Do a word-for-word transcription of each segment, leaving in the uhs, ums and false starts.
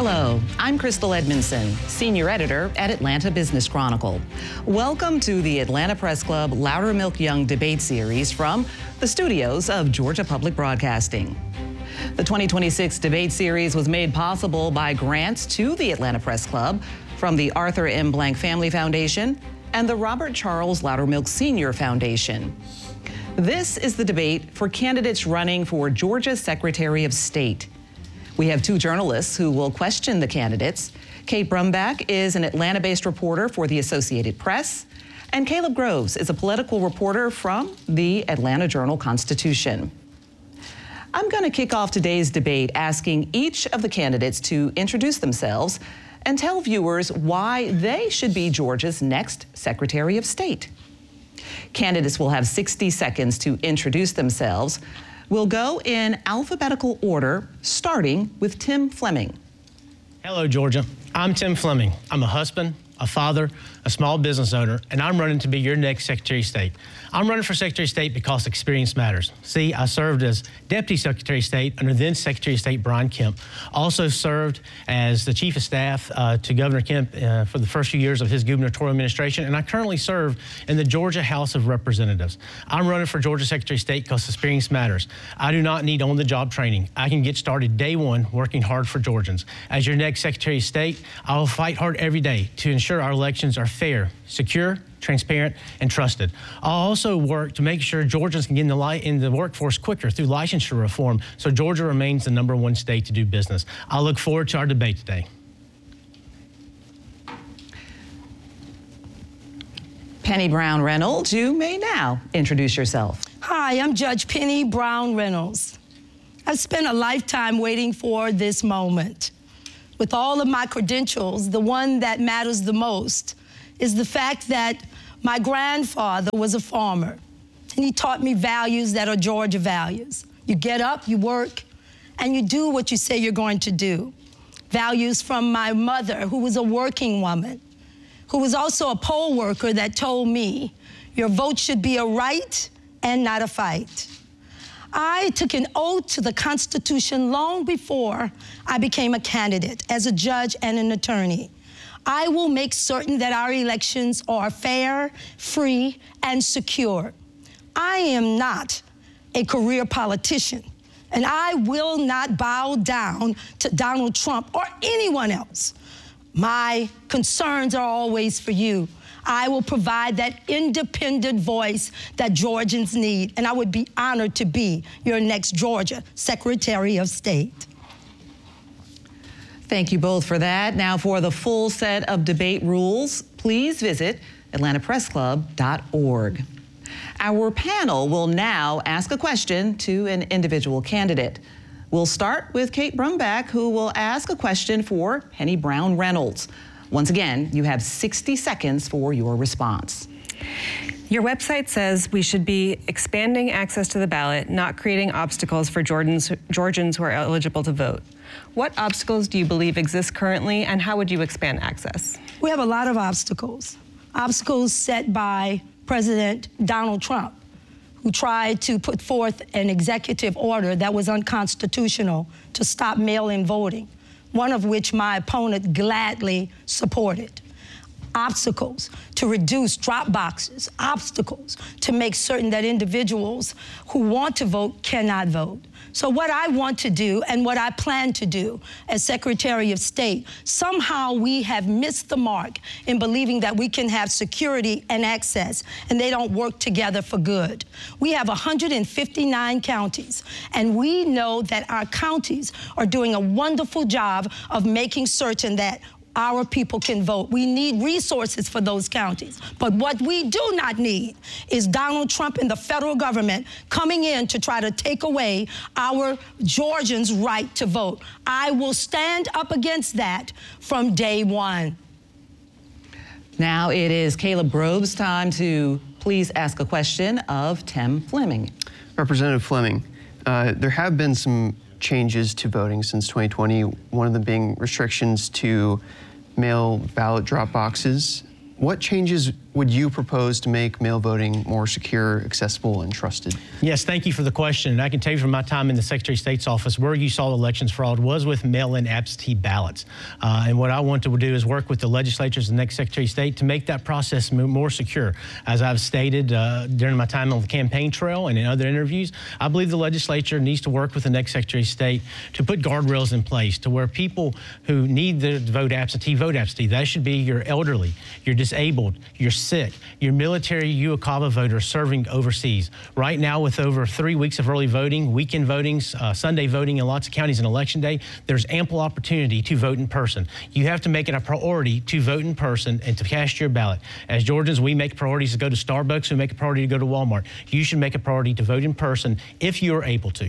Hello, I'm Crystal Edmondson, Senior Editor at Atlanta Business Chronicle. Welcome to the Atlanta Press Club Loudermilk Young Debate Series from the studios of Georgia Public Broadcasting. The twenty twenty-six debate series was made possible by grants to the Atlanta Press Club from the Arthur M. Blank Family Foundation and the Robert Charles Loudermilk Senior Foundation. This is the debate for candidates running for Georgia Secretary of State. We have two journalists who will question the candidates. Kate Brumback is an Atlanta-based reporter for the Associated Press, and Caleb Groves is a political reporter from the Atlanta Journal-Constitution. I'm going to kick off today's debate asking each of the candidates to introduce themselves and tell viewers why they should be Georgia's next Secretary of State. Candidates will have sixty seconds to introduce themselves. We'll go in alphabetical order, starting with Tim Fleming. Hello, Georgia. I'm Tim Fleming. I'm a husband, a father, a small business owner, and I'm running to be your next Secretary of State. I'm running for Secretary of State because experience matters. See, I served as Deputy Secretary of State under then Secretary of State Brian Kemp. Also served as the Chief of Staff uh, to Governor Kemp uh, for the first few years of his gubernatorial administration, and I currently serve in the Georgia House of Representatives. I'm running for Georgia Secretary of State because experience matters. I do not need on-the-job training. I can get started day one working hard for Georgians. As your next Secretary of State, I will fight hard every day to ensure our elections are fair, secure, transparent, and trusted. I'll also work to make sure Georgians can get in the, li- in the workforce quicker through licensure reform so Georgia remains the number one state to do business. I look forward to our debate today. Penny Brown Reynolds, you may now introduce yourself. Hi, I'm Judge Penny Brown Reynolds. I've spent a lifetime waiting for this moment. With all of my credentials, the one that matters the most is the fact that my grandfather was a farmer, and he taught me values that are Georgia values. You get up, you work, and you do what you say you're going to do. Values from my mother, who was a working woman, who was also a poll worker, that told me, your vote should be a right and not a fight. I took an oath to the Constitution long before I became a candidate as a judge and an attorney. I will make certain that our elections are fair, free, and secure. I am not a career politician, and I will not bow down to Donald Trump or anyone else. My concerns are always for you. I will provide that independent voice that Georgians need, and I would be honored to be your next Georgia Secretary of State. Thank you both for that. Now, for the full set of debate rules, please visit atlanta press club dot org. Our panel will now ask a question to an individual candidate. We'll start with Kate Brumback, who will ask a question for Penny Brown Reynolds. Once again, you have sixty seconds for your response. Your website says we should be expanding access to the ballot, not creating obstacles for Georgians, Georgians who are eligible to vote. What obstacles do you believe exist currently, and how would you expand access? We have a lot of obstacles. Obstacles set by President Donald Trump, who tried to put forth an executive order that was unconstitutional to stop mail-in voting, one of which my opponent gladly supported. Obstacles to reduce drop boxes, obstacles to make certain that individuals who want to vote cannot vote. So what I want to do and what I plan to do as Secretary of State, somehow we have missed the mark in believing that we can have security and access, and they don't work together for good. We have one hundred fifty-nine counties, and we know that our counties are doing a wonderful job of making certain that our people can vote. We need resources for those counties. But what we do not need is Donald Trump and the federal government coming in to try to take away our Georgians' right to vote. I will stand up against that from day one. Now it is Caleb Groves' time to please ask a question of Tim Fleming. Representative Fleming, uh, there have been some changes to voting since twenty twenty, one of them being restrictions to mail ballot drop boxes. What changes would you propose to make mail voting more secure, accessible, and trusted? Yes, thank you for the question. And I can tell you from my time in the Secretary of State's office, where you saw elections fraud was with mail-in absentee ballots. Uh, and what I want to do is work with the legislatures and the next Secretary of State to make that process more secure. As I've stated uh, during my time on the campaign trail and in other interviews, I believe the legislature needs to work with the next Secretary of State to put guardrails in place to where people who need to vote absentee, vote absentee. That should be your elderly, your disabled, your sick, your military U A C A V A voters serving overseas. Right now, with over three weeks of early voting, weekend votings, uh, Sunday voting in lots of counties and election day, there's ample opportunity to vote in person. You have to make it a priority to vote in person and to cast your ballot. As Georgians, we make priorities to go to Starbucks, we make a priority to go to Walmart. You should make a priority to vote in person if you're able to.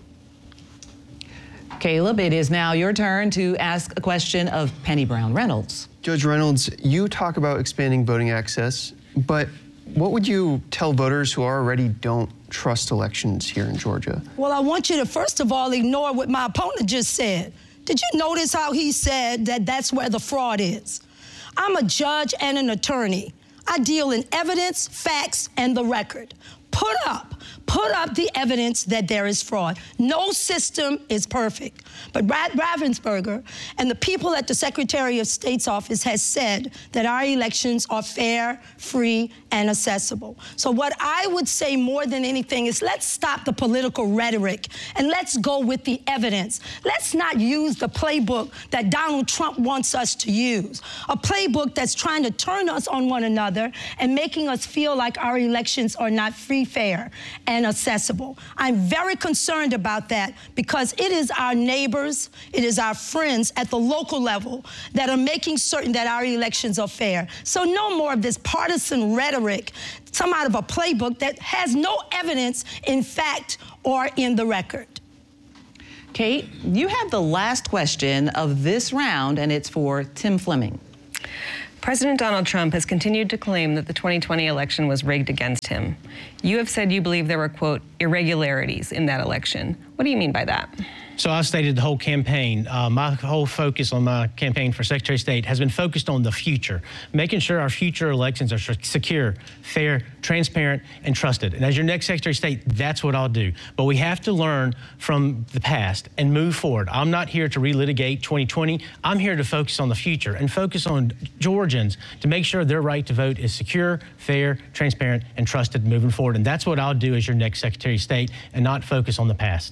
Caleb, it is now your turn to ask a question of Penny Brown Reynolds. Judge Reynolds, you talk about expanding voting access, but what would you tell voters who already don't trust elections here in Georgia? Well, I want you to, first of all, ignore what my opponent just said. Did you notice how he said that that's where the fraud is? I'm a judge and an attorney. I deal in evidence, facts, and the record. Put up, put up the evidence that there is fraud. No system is perfect. But Brad Raffensperger and the people at the Secretary of State's office has said that our elections are fair, free, and accessible. So what I would say more than anything is let's stop the political rhetoric and let's go with the evidence. Let's not use the playbook that Donald Trump wants us to use, a playbook that's trying to turn us on one another and making us feel like our elections are not free, fair, and accessible. I'm very concerned about that because it is our neighbors, it is our friends at the local level that are making certain that our elections are fair. So no more of this partisan rhetoric, some out of a playbook that has no evidence in fact or in the record. Kate, you have the last question of this round, and it's for Tim Fleming. President Donald Trump has continued to claim that the twenty twenty election was rigged against him. You have said you believe there were, quote, irregularities in that election. What do you mean by that? So I stated the whole campaign. Uh, my whole focus on my campaign for Secretary of State has been focused on the future, making sure our future elections are secure, fair, transparent, and trusted. And as your next Secretary of State, that's what I'll do. But we have to learn from the past and move forward. I'm not here to relitigate twenty twenty. I'm here to focus on the future and focus on Georgians to make sure their right to vote is secure, fair, transparent, and trusted moving forward. And that's what I'll do as your next Secretary of State and not focus on the past.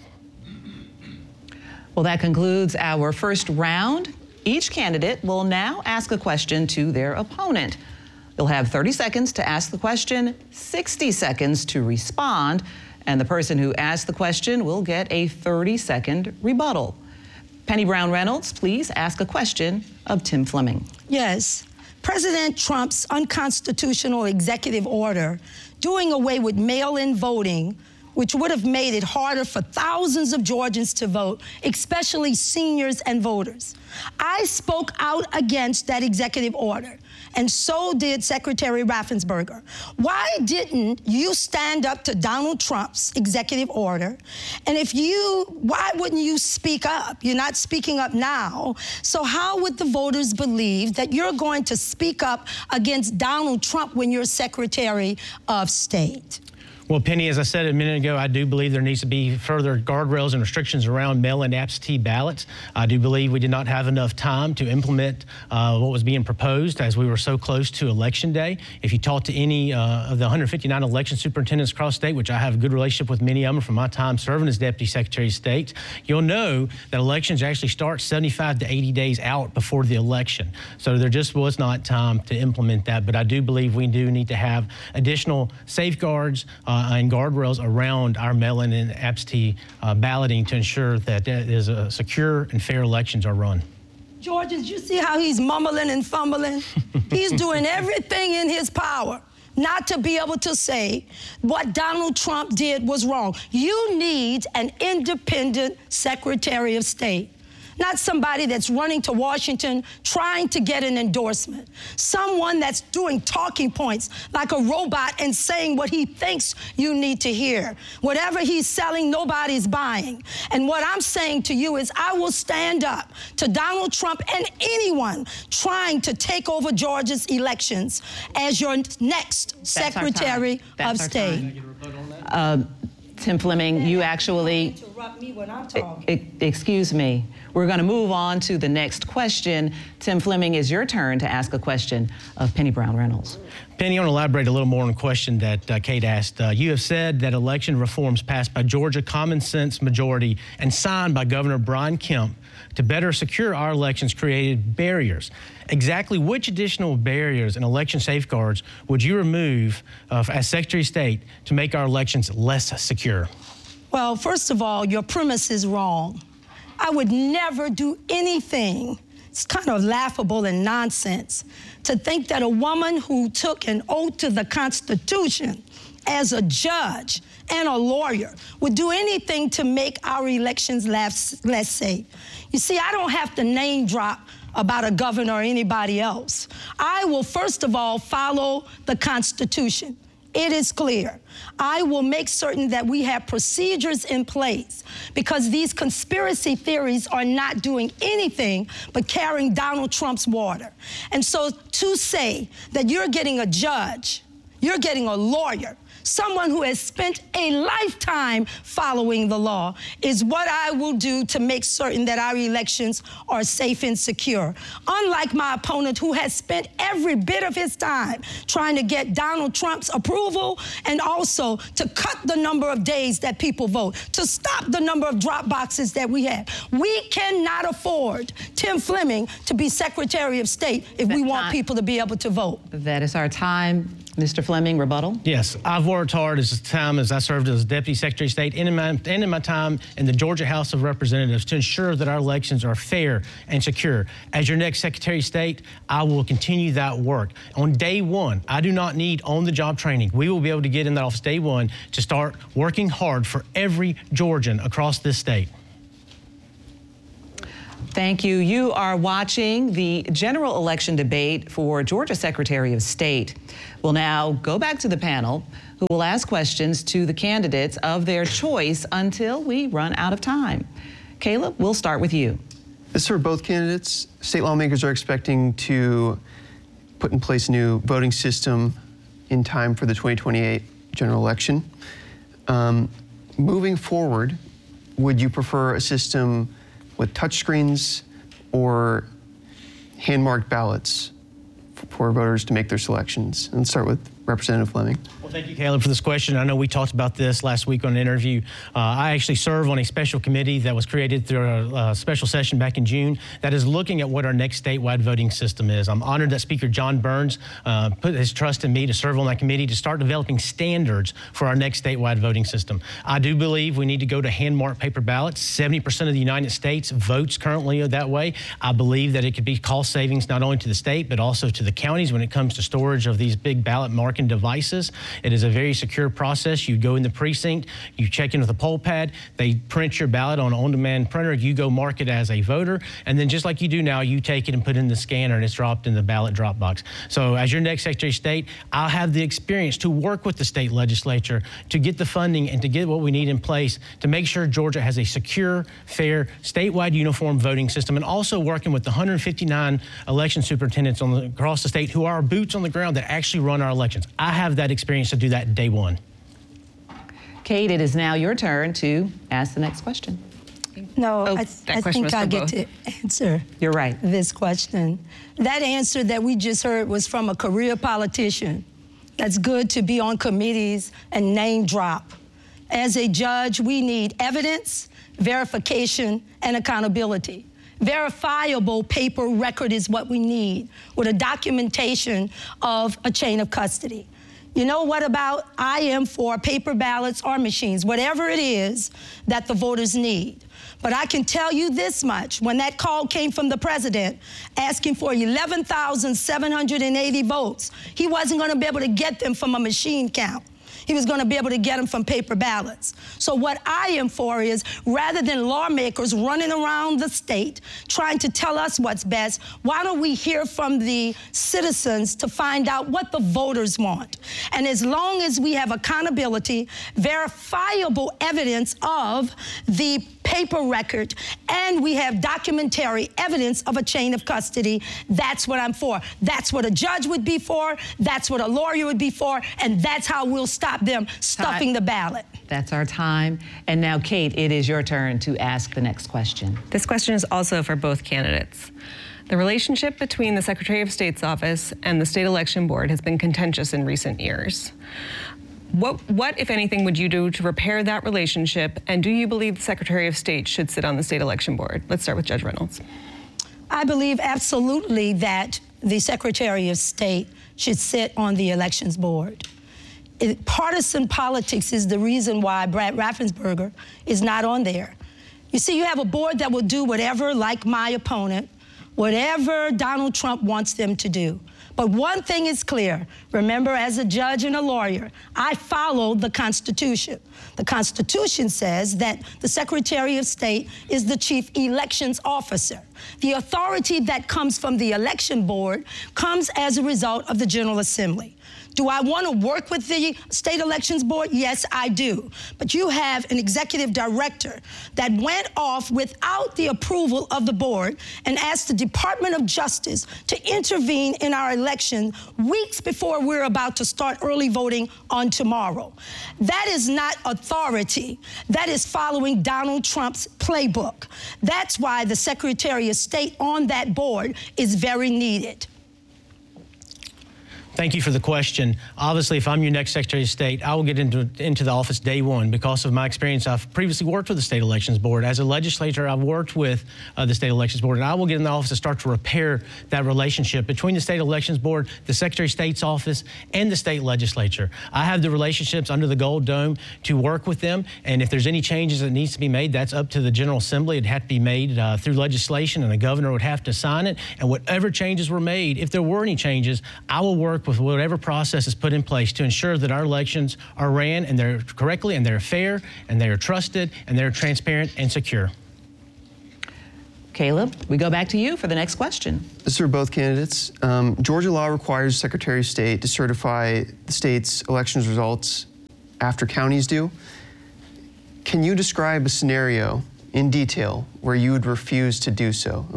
Well, that concludes our first round. Each candidate will now ask a question to their opponent. You'll have thirty seconds to ask the question, sixty seconds to respond, and the person who asked the question will get a thirty second rebuttal. Penny Brown Reynolds, please ask a question of Tim Fleming. Yes. President Trump's unconstitutional executive order doing away with mail-in voting, which would have made it harder for thousands of Georgians to vote, especially seniors and voters. I spoke out against that executive order, and so did Secretary Raffensperger. Why didn't you stand up to Donald Trump's executive order? And if you, why wouldn't you speak up? You're not speaking up now. So how would the voters believe that you're going to speak up against Donald Trump when you're Secretary of State? Well, Penny, as I said a minute ago, I do believe there needs to be further guardrails and restrictions around mail-in absentee ballots. I do believe we did not have enough time to implement uh, what was being proposed as we were so close to Election Day. If you talk to any uh, of the one hundred fifty-nine election superintendents across state, which I have a good relationship with many of them from my time serving as Deputy Secretary of State, you'll know that elections actually start seventy-five to eighty days out before the election. So there just was not time to implement that. But I do believe we do need to have additional safeguards uh, and guardrails around our mail-in and absentee uh, balloting to ensure that there is a secure and fair elections are run. Georgians, you see how he's mumbling and fumbling? He's doing everything in his power not to be able to say what Donald Trump did was wrong. You need an independent Secretary of State. not somebody that's running to Washington trying to get an endorsement, someone that's doing talking points like a robot and saying what he thinks you need to hear. Whatever he's selling, nobody's buying. And what I'm saying to you is I will stand up to Donald Trump and anyone trying to take over Georgia's elections as your next That's Secretary of State. Uh, Tim Fleming, you actually, interrupt me when I'm talking. E- excuse me. We're going to move on to the next question. Tim Fleming, it's your turn to ask a question of Penny Brown Reynolds. Penny, I want to elaborate a little more on a question that uh, Kate asked. Uh, you have said that election reforms passed by Georgia common sense majority and signed by Governor Brian Kemp to better secure our elections created barriers. Exactly which additional barriers and election safeguards would you remove uh, as Secretary of State to make our elections less secure? Well, first of all, your premise is wrong. I would never do anything. It's kind of laughable and nonsense to think that a woman who took an oath to the Constitution as a judge and a lawyer would do anything to make our elections less, less safe. You see, I don't have to name drop about a governor or anybody else. I will, first of all, follow the Constitution. It is clear. I will make certain that we have procedures in place because these conspiracy theories are not doing anything but carrying Donald Trump's water. And so to say that you're getting a judge, you're getting a lawyer, someone who has spent a lifetime following the law is what I will do to make certain that our elections are safe and secure. Unlike my opponent who has spent every bit of his time trying to get Donald Trump's approval and also to cut the number of days that people vote, to stop the number of drop boxes that we have. We cannot afford Tim Fleming to be Secretary of State if we want people to be able to vote. That is our time. Mister Fleming, rebuttal? Yes, I've worked hard as time as I served as Deputy Secretary of State and in, my, and in my time in the Georgia House of Representatives to ensure that our elections are fair and secure. As your next Secretary of State, I will continue that work. On day one, I do not need on-the-job training. We will be able to get in that office day one to start working hard for every Georgian across this state. Thank you. You are watching the general election debate for Georgia Secretary of State. We'll now go back to the panel, who will ask questions to the candidates of their choice until we run out of time. Caleb, we'll start with you. This is for both candidates. State lawmakers are expecting to put in place a new voting system in time for the twenty twenty-eight general election. Um, moving forward, would you prefer a system with touchscreens or hand-marked ballots for voters to make their selections? And let's start with Representative Fleming. Well, thank you, Caleb, for this question. I know we talked about this last week on an interview. Uh, I actually serve on a special committee that was created through a, a special session back in June that is looking at what our next statewide voting system is. I'm honored that Speaker John Burns uh, put his trust in me to serve on that committee to start developing standards for our next statewide voting system. I do believe we need to go to hand-marked paper ballots. seventy percent of the United States votes currently that way. I believe that it could be cost savings not only to the state, but also to the counties when it comes to storage of these big ballot marking devices. It is a very secure process. You go in the precinct, you check in with a poll pad, they print your ballot on an on-demand printer, you go mark it as a voter, and then just like you do now, you take it and put it in the scanner and it's dropped in the ballot drop box. So as your next Secretary of State, I'll have the experience to work with the state legislature to get the funding and to get what we need in place to make sure Georgia has a secure, fair, statewide uniform voting system, and also working with the one hundred fifty-nine election superintendents on the, across the state who are boots on the ground that actually run our elections. I have that experience to do that day one. Kate, it is now your turn to ask the next question. No, Oh, I, that I question think was I for get both. to answer You're right. this question. That answer that we just heard was from a career politician. That's good to be on committees and name drop. As a judge, we need evidence, verification, and accountability. Verifiable paper record is what we need, with a documentation of a chain of custody. You know what about I am for paper ballots or machines, whatever it is that the voters need. But I can tell you this much, when that call came from the president asking for eleven thousand seven hundred eighty votes, he wasn't gonna be able to get them from a machine count. he was going to be able to get them from paper ballots. So what I am for is, rather than lawmakers running around the state trying to tell us what's best, why don't we hear from the citizens to find out what the voters want? And as long as we have accountability, verifiable evidence of the paper record, and we have documentary evidence of a chain of custody, that's what I'm for. That's what a judge would be for, that's what a lawyer would be for, and that's how we'll stop them stuffing Time. the ballot. That's our time. And now, Kate, it is your turn to ask the next question. This question is also for both candidates. The relationship between the Secretary of State's office and the State Election Board has been contentious in recent years. What, what, if anything, would you do to repair that relationship? And do you believe the Secretary of State should sit on the State Election Board? Let's start with Judge Reynolds. I believe absolutely that the Secretary of State should sit on the Elections Board. It, partisan politics is the reason why Brad Raffensperger is not on there. You see, you have a board that will do whatever, like my opponent, whatever Donald Trump wants them to do. But one thing is clear. Remember, as a judge and a lawyer, I follow the Constitution. The Constitution says that the Secretary of State is the chief elections officer. The authority that comes from the election board comes as a result of the General Assembly. Do I want to work with the State Elections Board? Yes, I do. But you have an executive director that went off without the approval of the board and asked the Department of Justice to intervene in our election weeks before we're about to start early voting on tomorrow. That is not authority. That is following Donald Trump's playbook. That's why the Secretary of State on that board is very needed. Thank you for the question. Obviously, if I'm your next Secretary of State, I will get into, into the office day one because of my experience. I've previously worked with the State Elections Board. As a legislator, I've worked with uh, the State Elections Board, and I will get in the office to start to repair that relationship between the State Elections Board, the Secretary of State's office, and the state legislature. I have the relationships under the Gold Dome to work with them, and if there's any changes that needs to be made, that's up to the General Assembly. It'd have to be made uh, through legislation, and the governor would have to sign it, and whatever changes were made, if there were any changes, I will work with whatever process is put in place to ensure that our elections are ran and they're correctly and they're fair and they're trusted and they're transparent and secure. Caleb, we go back to you for the next question. This is for both candidates. Um, Georgia law requires the Secretary of State to certify the state's elections results after counties do. Can you describe a scenario in detail where you would refuse to do so?